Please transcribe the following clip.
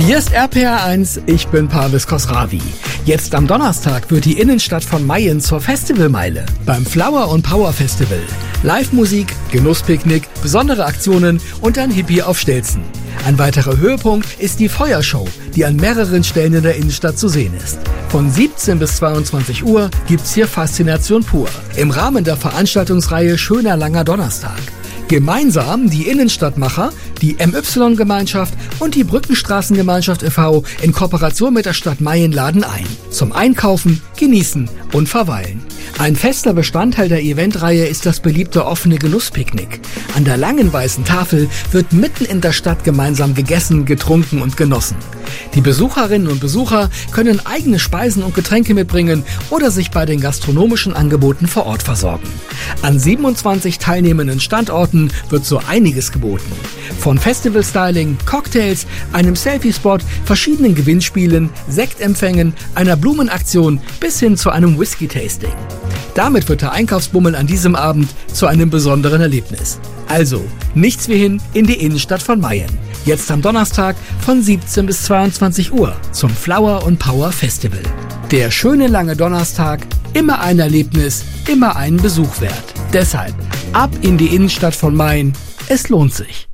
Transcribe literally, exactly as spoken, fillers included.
Hier ist R P R eins, ich bin Parvis Khosravi. Jetzt am Donnerstag wird die Innenstadt von Mayen zur Festivalmeile. Beim Flower and Power Festival. Live-Musik, Genusspicknick, besondere Aktionen und ein Hippie auf Stelzen. Ein weiterer Höhepunkt ist die Feuershow, die an mehreren Stellen in der Innenstadt zu sehen ist. Von siebzehn bis zweiundzwanzig Uhr gibt's hier Faszination pur. Im Rahmen der Veranstaltungsreihe Schöner langer Donnerstag. Gemeinsam die Innenstadtmacher, die M Y-Gemeinschaft und die Brückenstraßengemeinschaft e V in Kooperation mit der Stadt Mayen laden ein. Zum Einkaufen, Genießen und Verweilen. Ein fester Bestandteil der Eventreihe ist das beliebte offene Genusspicknick. An der langen weißen Tafel wird mitten in der Stadt gemeinsam gegessen, getrunken und genossen. Die Besucherinnen und Besucher können eigene Speisen und Getränke mitbringen oder sich bei den gastronomischen Angeboten vor Ort versorgen. An siebenundzwanzig teilnehmenden Standorten wird so einiges geboten. Von Festival-Styling, Cocktails, einem Selfie-Spot, verschiedenen Gewinnspielen, Sektempfängen, einer Blumenaktion bis hin zu einem Whisky-Tasting. Damit wird der Einkaufsbummel an diesem Abend zu einem besonderen Erlebnis. Also, nichts wie hin in die Innenstadt von Mayen. Jetzt am Donnerstag von siebzehn bis zweiundzwanzig Uhr zum Flower and Power Festival. Der schöne lange Donnerstag, immer ein Erlebnis, immer einen Besuch wert. Deshalb ab in die Innenstadt von Mayen. Es lohnt sich.